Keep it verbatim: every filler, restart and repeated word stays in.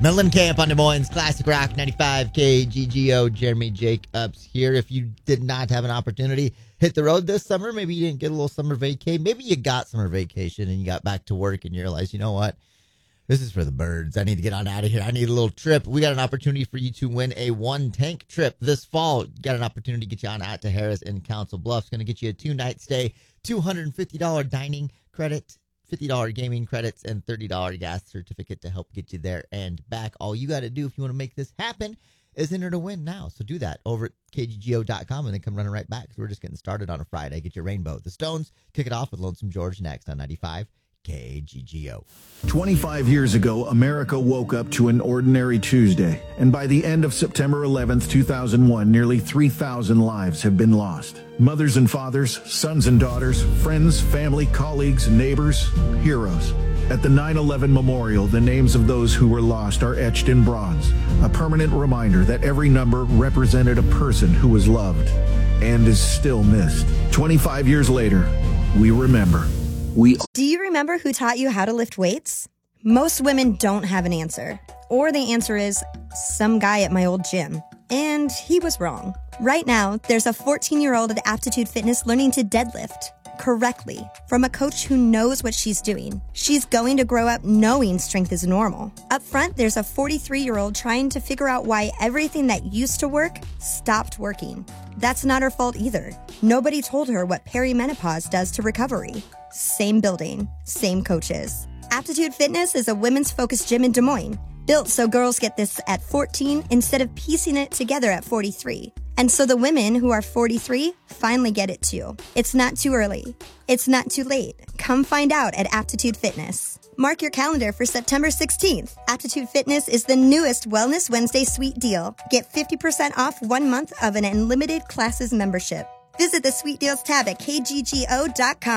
Mellencamp on Des Moines Classic Rock ninety-five K G G O. Jeremy Jacobs here. If you did not have an opportunity, hit the road this summer. Maybe you didn't get a little summer vacation. Maybe you got summer vacation and you got back to work and you realized, you know what? This is for the birds. I need to get on out of here. I need a little trip. We got an opportunity for you to win a one-tank trip this fall. Got an opportunity to get you on out to Harris and Council Bluffs. Going to get you a two-night stay, two hundred fifty dollars dining credit, fifty dollars gaming credits, and thirty dollars gas certificate to help get you there and back. All you got to do if you want to make this happen is enter to win now. So do that over at K G G O dot com and then come running right back because we're just getting started on a Friday. Get your rainbow. The Stones kick it off with Lonesome George next on ninety-five K G G O. twenty-five years ago, America woke up to an ordinary Tuesday, and by the end of September eleventh, two thousand one, nearly three thousand lives have been lost. Mothers and fathers, sons and daughters, friends, family, colleagues, neighbors, heroes. At the nine eleven Memorial, the names of those who were lost are etched in bronze, a permanent reminder that every number represented a person who was loved and is still missed. twenty-five years later, we remember. We Do you remember who taught you how to lift weights? Most women don't have an answer. Or the answer is, some guy at my old gym. And he was wrong. Right now, there's a fourteen-year-old at Aptitude Fitness learning to deadlift correctly from a coach who knows what she's doing. She's going to grow up knowing strength is normal. Up front, there's a forty-three-year-old trying to figure out why everything that used to work stopped working. That's not her fault either. Nobody told her what perimenopause does to recovery. Same building, same coaches. Aptitude Fitness is a women's focused gym in Des Moines, built so girls get this at fourteen instead of piecing it together at forty-three. And so the women who are forty-three finally get it too. It's not too early. It's not too late. Come find out at Aptitude Fitness. Mark your calendar for September sixteenth. Aptitude Fitness is the newest Wellness Wednesday Sweet Deal. Get fifty percent off one month of an unlimited classes membership. Visit the Sweet Deals tab at K G G O dot com.